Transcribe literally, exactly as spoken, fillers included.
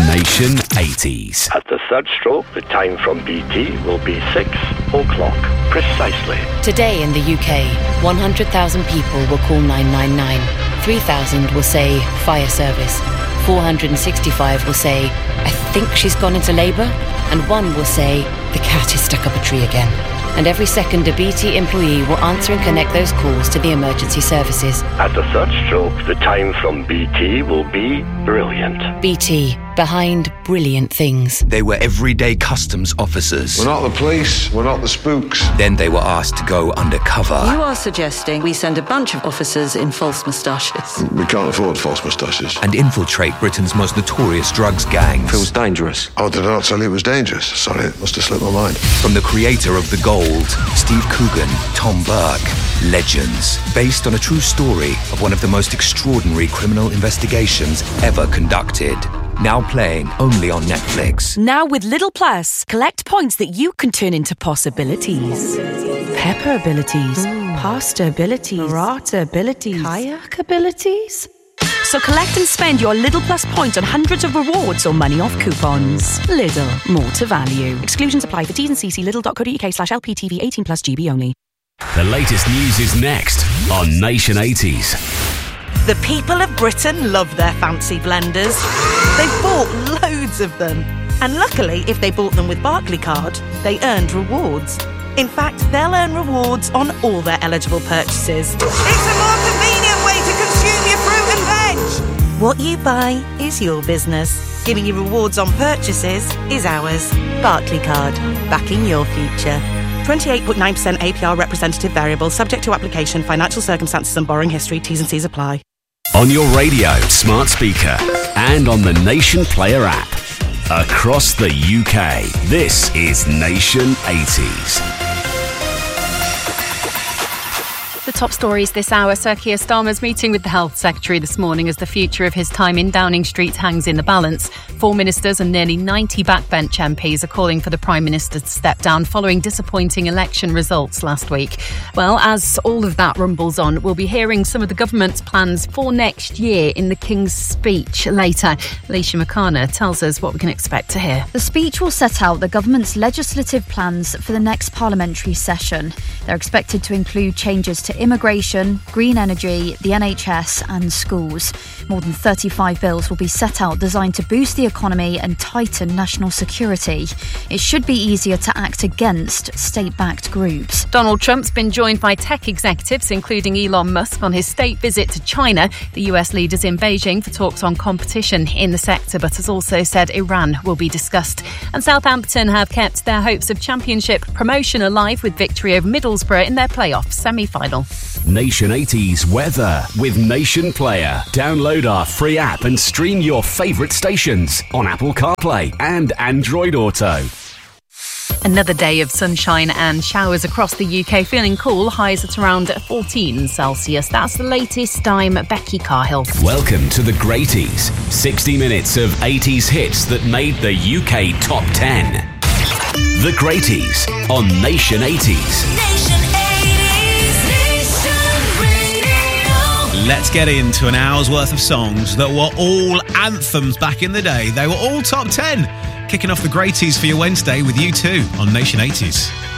Nation eighties. At the third stroke, the time from B T will be six o'clock precisely. Today in the U K, one hundred thousand people will call nine nine nine. three thousand will say fire service. four hundred sixty-five will say, I think she's gone into labour. And one will say, the cat is stuck up a tree again. And every second, a B T employee will answer and connect those calls to the emergency services. At the third stroke, the time from B T will be brilliant. B T, behind brilliant things. They were everyday customs officers. We're not the police, we're not the spooks. Then they were asked to go undercover. You are suggesting we send a bunch of officers in false moustaches. We can't afford false moustaches. And infiltrate Britain's most notorious drugs gangs. Feels dangerous. Oh, did I not tell you it was dangerous? Sorry, it must have slipped my mind. From the creator of The Gold, Steve Coogan, Tom Burke, Legends, based on a true story of one of the most extraordinary criminal investigations ever conducted. Now playing only on Netflix. Now with Lidl Plus, collect points that you can turn into possibilities. Pepper abilities, Ooh. Pasta abilities, Burrata abilities, kayak abilities. So collect and spend your Lidl Plus points on hundreds of rewards or money off coupons. Lidl, more to value. Exclusions apply for T's and C's. Lidl.co.uk slash LPTV eighteen plus G B only. The latest news is next on Nation eighties. The people of Britain love their fancy blenders. They've bought loads of them. And luckily, if they bought them with Barclaycard, they earned rewards. In fact, they'll earn rewards on all their eligible purchases. It's a more convenient way to consume your fruit and veg. What you buy is your business. Giving you rewards on purchases is ours. Barclaycard, backing your future. twenty-eight point nine percent A P R representative variable, subject to application, financial circumstances and borrowing history. T's and C's apply. On your radio, smart speaker, and on the Nation Player app. Across the U K, this is Nation eighties. The top stories this hour. Sir Keir Starmer's meeting with the Health Secretary this morning as the future of his time in Downing Street hangs in the balance. Four ministers and nearly ninety backbench M Ps are calling for the Prime Minister to step down following disappointing election results last week. Well, as all of that rumbles on, we'll be hearing some of the government's plans for next year in the King's speech later. Alicia McCarner tells us what we can expect to hear. The speech will set out the government's legislative plans for the next parliamentary session. They're expected to include changes to immigration, green energy, the N H S and schools. More than thirty-five bills will be set out designed to boost the economy and tighten national security. It should be easier to act against state-backed groups. Donald Trump's been joined by tech executives, including Elon Musk, on his state visit to China. The U S leader's in Beijing for talks on competition in the sector, but has also said Iran will be discussed. And Southampton have kept their hopes of championship promotion alive with victory over Middlesbrough in their playoff semi-final. Nation eighties weather with Nation Player. Download our free app and stream your favourite stations on Apple CarPlay and Android Auto. Another day of sunshine and showers across the U K, feeling cool, highs at around fourteen Celsius. That's the latest. I'm Becky Carhill. Welcome to the Greaties, sixty minutes of eighties hits that made the U K top ten. The Greaties on Nation eighties. Nation eighties, Nation Radio. Let's get into an hour's worth of songs that were all anthems back in the day. They were all top ten. Kicking off the Greaties for your Wednesday with U two on Nation eighties.